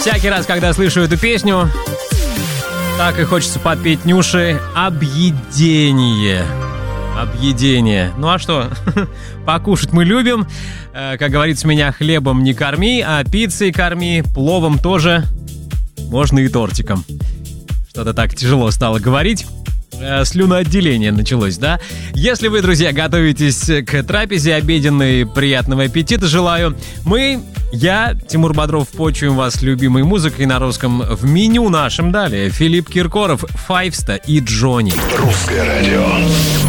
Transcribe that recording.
Всякий раз, когда слышу эту песню, так и хочется подпеть Нюше «Объедение». Объедение. Ну а что? Покушать мы любим. Как говорится, меня хлебом не корми, а пиццей корми, пловом тоже. Можно и тортиком. Что-то так тяжело стало говорить. Слюноотделение началось, да? Если вы, друзья, готовитесь к трапезе обеденной, приятного аппетита желаю. Я, Тимур Бодров, почуем вас любимой музыкой на русском. В меню нашем далее Филипп Киркоров, Файвста и Джонни. Русское радио.